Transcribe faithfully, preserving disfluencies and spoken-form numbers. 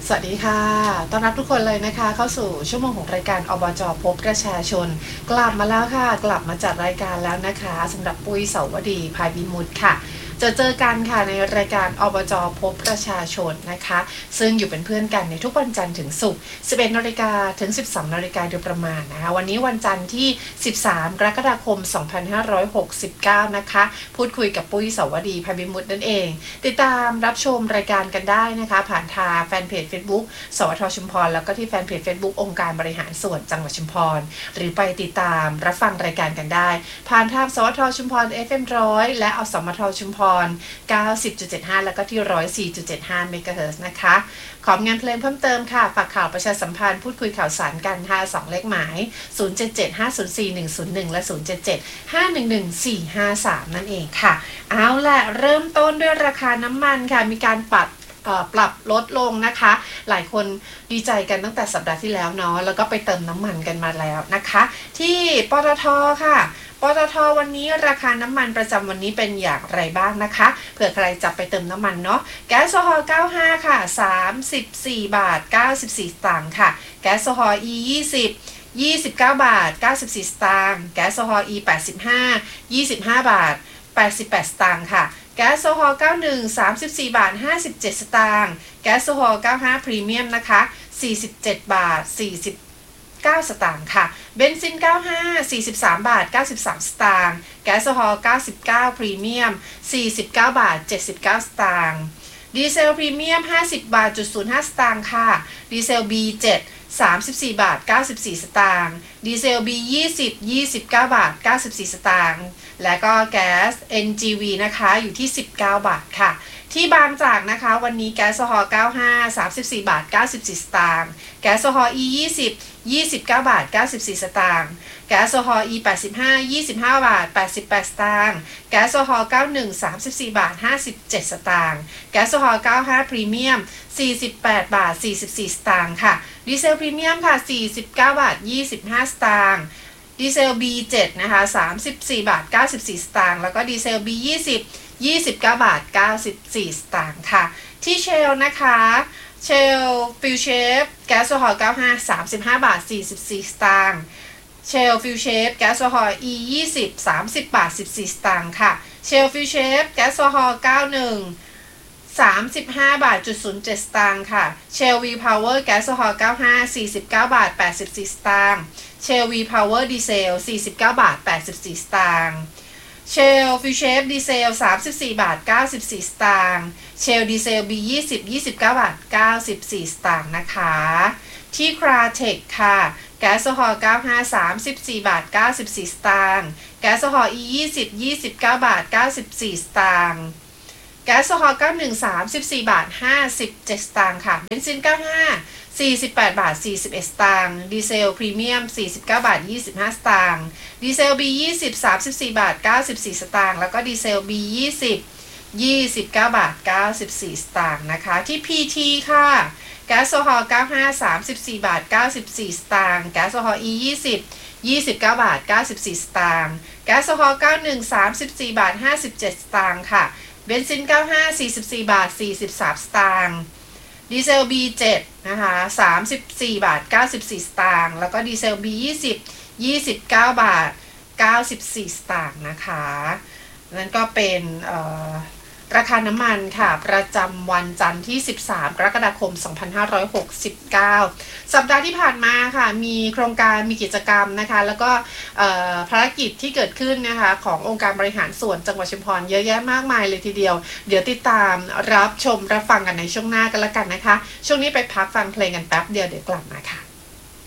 สวัสดีค่ะต้อนรับทุกคนเลยนะคะเข้าสู่ชั่วโมงของรายการอบจ.พบประชาชนกลับมาแล้วค่ะกลับมาจัดรายการแล้วนะคะสำหรับปุ้ยเสาวดีภายวิมุตติค่ะจะเจอกันค่ะในรายการอบจ.พบประชาชนนะคะซึ่งอยู่เป็นเพื่อนกันในทุกวันจันทร์ถึงศุกร์ สิบเอ็ดนาฬิกาถึง สิบสองนาฬิกาโดยประมาณนะคะวันนี้วันจันทร์ที่สิบสามกรกฎาคมสองพันห้าร้อยหกสิบเก้านะคะพูดคุยกับปุ้ยเสาวดีภายวิมุตตินั่นเองติดตามรับชมรายการกันได้นะคะผ่านทางแฟนเพจ Facebook สวทชุมพรแล้วก็ที่แฟนเพจ Facebook องค์การบริหารส่วนจังหวัดชุมพรหรือไปติดตามรับฟังรายการกันได้ผ่านทางสวทชุมพร เอฟ เอ็ม หนึ่งร้อยและอสมทชุมพร เก้าสิบจุดเจ็ดห้า แล้วก็ที่ หนึ่งร้อยสี่จุดเจ็ดห้า เมกะเฮิรตซ์นะคะของานเพลงเพิ่มเติมค่ะฝากข่าวประชาสัมพันธ์พูดคุยข่าวสารกันค่ะสองเลขหมายศูนย์ เจ็ด เจ็ด ห้า ศูนย์ สี่ หนึ่ง ศูนย์ หนึ่งและศูนย์ เจ็ด เจ็ด ห้า หนึ่ง หนึ่ง สี่ ห้า สามนั่นเองค่ะเอาล่ะเริ่มต้นด้วยราคาน้ำมันค่ะมีการปรับปรับลดลงนะคะหลายคนดีใจกันตั้งแต่สัปดาห์ที่แล้วเนาะแล้วก็ไปเติมน้ำมันกันมาแล้วนะคะที่ปตท.ค่ะปตท.วันนี้ราคาน้ำมันประจำวันนี้เป็นอย่างไรบ้างนะคะเผื่อใครจะไปเติมน้ำมันเนาะแก๊สโซฮอล์เก้าสิบห้าค่ะสามสิบสี่บาทเก้าสิบสี่สตางค์ค่ะแก๊สโซฮอล์ อี ยี่สิบ ยี่สิบเก้าบาทเก้าสิบสี่สตางค์แก๊สโซฮอล์ อี แปดสิบห้า ยี่สิบห้าบาทแปดสิบแปดสตางค์ค่ะแก๊สโซฮอล์เก้าสิบเอ็ด สามสิบสี่บาทห้าสิบเจ็ดสตางค์แก๊สโซฮอล์เก้าสิบห้าพรีเมียมนะคะสี่สิบเจ็ดบาทสี่สิบเก้าสตางค์ค่ะเบนซินเก้าสิบห้า สี่สิบสามบาทเก้าสิบสามสตางค์แก๊สโซฮอล์เก้าสิบเก้าพรีเมียมสี่สิบเก้าบาทเจ็ดสิบเก้าสตางค์ดีเซลพรีเมียมห้าสิบบาทจุดศูนย์ห้าสตางค์ค่ะดีเซล บี เจ็ด สามสิบสี่บาทเก้าสิบสี่สตางค์ดีเซล บี ยี่สิบ ยี่สิบเก้าบาทเก้าสิบสี่สตางค์และก็แก๊ส เอ็น จี วี นะคะอยู่ที่สิบเก้าบาทค่ะที่บางจากนะคะวันนี้แก๊สโซฮอล์เก้าสิบห้า สามสิบสี่บาทเก้าสิบสี่สตางค์แก๊สโซฮอล์ อี ยี่สิบ ยี่สิบเก้าบาทเก้าสิบสี่สตางค์แก๊สโซฮอล์ อี แปดสิบห้า ยี่สิบห้าบาทแปดสิบแปดสตางค์แก๊สโซฮอล์เก้าสิบเอ็ด สามสิบสี่บาทห้าสิบเจ็ดสตางค์แก๊สโซฮอล์เก้าสิบห้าพรีเมียมสี่สิบแปดบาทสี่สิบสี่สตางค์ค่ะดีเซลพรีเมียมค่ะสี่สิบเก้าบาทยี่สิบห้าสตางค์ดีเซล บี เจ็ด นะคะสามสิบสี่บาทเก้าสิบสี่สตางค์แล้วก็ดีเซล บี ยี่สิบ ยี่สิบเก้าบาทเก้าสิบสี่สตางค์ค่ะที่เชลนะคะเชลฟิลเชฟแก๊สโซฮอล์เก้าสิบห้า สามสิบห้าบาทสี่สิบสี่สตางค์เชลฟิลเชฟแก๊สโซฮอล์ อี ยี่สิบ สามสิบบาทสิบสี่สตางค์ค่ะเชลฟิลเชฟแก๊สโซฮอล์เก้าสิบเอ็ด สามสิบห้าบาทจุดศูนย์เจ็ดสตางค์ค่ะเชลวีพาวเวอร์แก๊สโซฮอล์เก้าสิบห้า สี่สิบเก้าบาทแปดสิบสี่สตางค์เชลวีพาวเวอร์ดีเซลสี่สิบเก้าบาทแปดสิบสี่สตางค์เชลฟิวเชฟดีเซลสามสิบสี่บาทเก้าสิบสี่สตางค์เชลดีเซล บี ยี่สิบ ยี่สิบเก้าบาทเก้าสิบสี่สตางค์นะคะที่คราเทคค่ะแก๊สโซฮอล์เก้าสิบห้า สามสิบสี่บาทเก้าสิบสี่สตางค์แก๊สโซฮอล์ อี ยี่สิบ ยี่สิบเก้าบาทเก้าสิบสี่สตางค์แก๊สโซฮอล์เก้าสิบเอ็ด สามสิบสี่บาทห้าสิบเจ็ดสตางค์ค่ะเบนซินเก้าสิบห้า สี่สิบแปดบาทสี่สิบเอ็ดสตางค์ดีเซลพรีเมียมสี่สิบเก้าบาทยี่สิบห้าสตางค์ดีเซล บี ยี่สิบ สามสิบสี่บาทเก้าสิบสี่สตางค์แล้วก็ดีเซล บี ยี่สิบ ยี่สิบเก้าบาทเก้าสิบสี่สตางค์นะคะที่ พี ที ค่ะแก๊สโซฮอล์เก้าสิบห้า สามสิบสี่บาทเก้าสิบสี่สตางค์แก๊สโซฮอล์ อี ยี่สิบ ยี่สิบเก้าบาทเก้าสิบสี่สตางค์แก๊สโซฮอล์เก้าสิบเอ็ด สามสิบสี่บาทห้าสิบเจ็ดสตางค์ค่ะเบนซินเก้าสิบห้า สี่สิบสี่บาทสี่สิบสามสตางค์ดีเซล บี เจ็ด นะคะสามสิบสี่บาทเก้าสิบสี่สตางค์แล้วก็ดีเซล บี ยี่สิบ ยี่สิบเก้าบาทเก้าสิบสี่สตางค์นะคะนั่นก็เป็นเอ่อราคาน้ำมันค่ะประจำวันจันทร์ที่สิบสามกรกฎาคมสองพันห้าร้อยหกสิบเก้าสัปดาห์ที่ผ่านมาค่ะมีโครงการมีกิจกรรมนะคะแล้วก็ภารกิจที่เกิดขึ้นนะคะขององค์การบริหารส่วนจังหวัดชุมพรเยอะแยะมากมายเลยทีเดียวเดี๋ยวติดตามรับชมรับฟังกันในช่วงหน้ากันละกันนะคะช่วงนี้ไปพักฟังเพลงกันแป๊บเดียวเดี๋ยวกลับมาค่ะ